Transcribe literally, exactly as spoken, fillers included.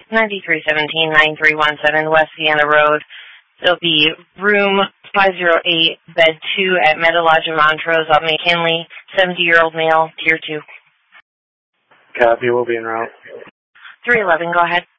ninety-three seventeen, nine three one seven West Vienna Road. There'll be room five oh eight, bed two at Meadowlodge in Montrose up McKinley, seventy-year-old male, tier two. Copy, we'll be en route. three eleven, go ahead.